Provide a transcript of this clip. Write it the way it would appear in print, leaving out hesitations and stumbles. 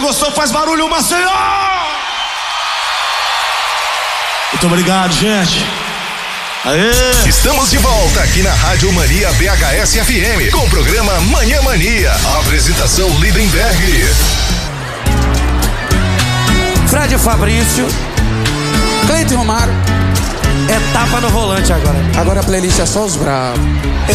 gostou, faz barulho, Maceió! Muito obrigado, gente. Aê! Estamos de volta aqui na Rádio Mania BHS FM com o programa Manhã Mania. Apresentação Lindenberg. Fred Fabrício, Cleiton Romário. é tapa no volante agora. Agora a playlist é só os bravos.